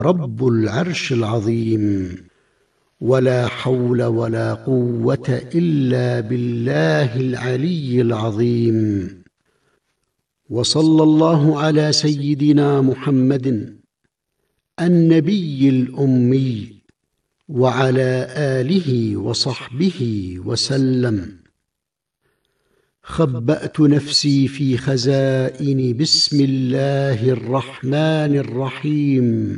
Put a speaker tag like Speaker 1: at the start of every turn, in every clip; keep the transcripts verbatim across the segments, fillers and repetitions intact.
Speaker 1: رب العرش العظيم. ولا حول ولا قوة إلا بالله العلي العظيم. وصلى الله على سيدنا محمد النبي الأمي وعلى آله وصحبه وسلم. خبأت نفسي في خزائن بسم الله الرحمن الرحيم.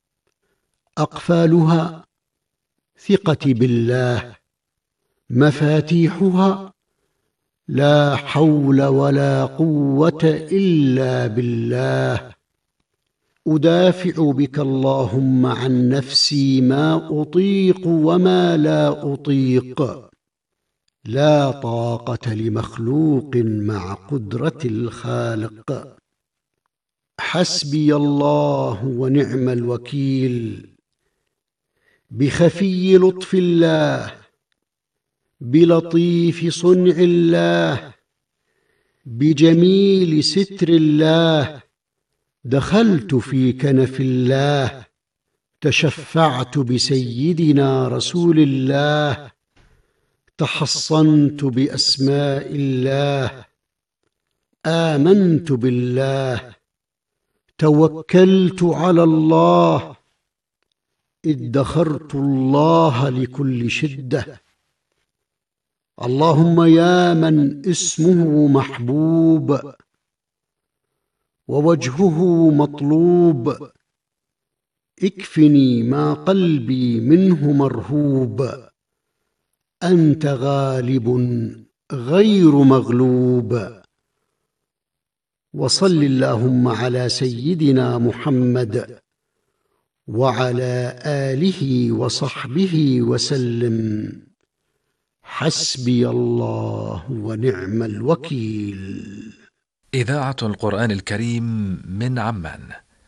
Speaker 1: أقفالها ثقتي بالله، مفاتيحها لا حول ولا قوة إلا بالله. أدافع بك اللهم عن نفسي ما أطيق وما لا أطيق. لا طاقة لمخلوق مع قدرة الخالق. حسبي الله ونعم الوكيل. بخفي لطف الله، بلطيف صنع الله، بجميل ستر الله، دخلت في كنف الله. تشفعت بسيدنا رسول الله، تحصنت بأسماء الله، آمنت بالله، توكلت على الله، ادخرت الله لكل شدة. اللهم يا من اسمه محبوب ووجهه مطلوب، اكفني ما قلبي منه مرهوب. أنت غالب غير مغلوب. وصل اللهم على سيدنا محمد وعلى آله وصحبه وسلم. حسبي الله ونعم الوكيل.
Speaker 2: إذاعة القرآن الكريم من عمان.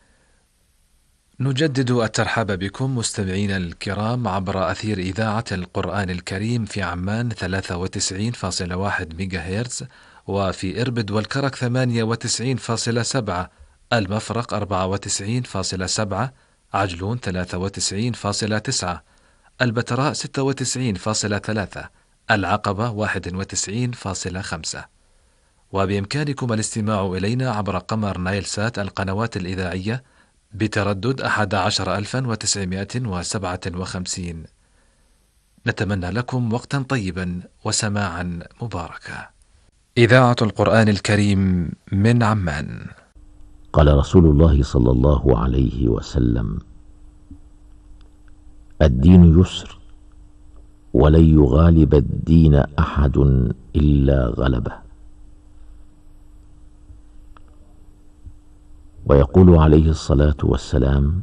Speaker 2: نجدد الترحاب بكم مستمعينا الكرام عبر أثير إذاعة القرآن الكريم في عمان ثلاثة وتسعين فاصلة واحد ميجا هرتز، وفي إربد والكرك ثمانية وتسعين فاصلة سبعة، المفرق أربعة وتسعين فاصلة سبعة، عجلون ثلاثة وتسعين فاصلة تسعة، البتراء ستة وتسعين فاصلة ثلاثة، العقبة واحد وتسعين فاصلة خمسة. وبإمكانكم الاستماع إلينا عبر قمر نايل سات القنوات الإذاعية بتردد أحد عشر ألفا وتسعمائة وسبعة وخمسين. نتمنى لكم وقتا طيبا وسماعا مباركا. إذاعة القرآن الكريم من عمان.
Speaker 3: قال رسول الله صلى الله عليه وسلم: الدين يسر، ولن يغالب الدين أحد إلا غلبه. ويقول عليه الصلاة والسلام: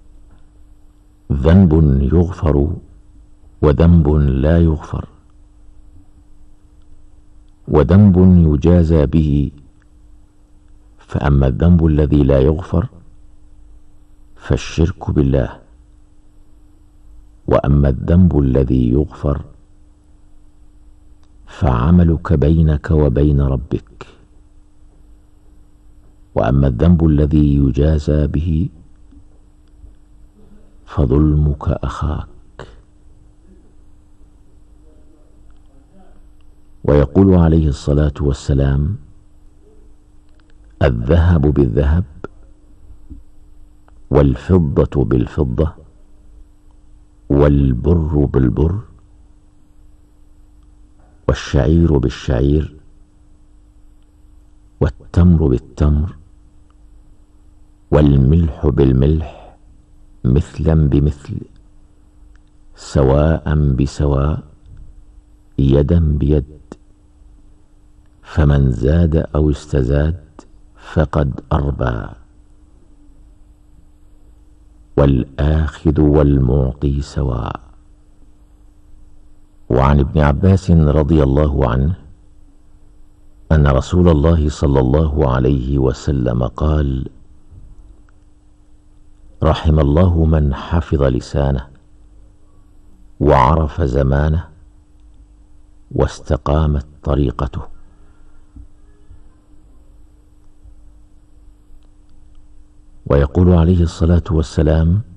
Speaker 3: ذنب يغفر وذنب لا يغفر، وذنب يجازى به، فأما الذنب الذي لا يغفر فالشرك بالله، وأما الذنب الذي يغفر فعملك بينك وبين ربك، وأما الذنب الذي يجازى به فظلمك أخاك. ويقول عليه الصلاة والسلام: الذهب بالذهب، والفضة بالفضة، والبر بالبر، والشعير بالشعير، والتمر بالتمر، والملح بالملح، مثلا بمثل، سواء بسواء، يدا بيد، فمن زاد أو استزاد فقد أربى. والآخذ والمعطي سواء. وعن ابن عباس رضي الله عنه أن رسول الله صلى الله عليه وسلم قال: رحم الله من حفظ لسانه وعرف زمانه واستقامت طريقته. ويقول عليه الصلاة والسلام: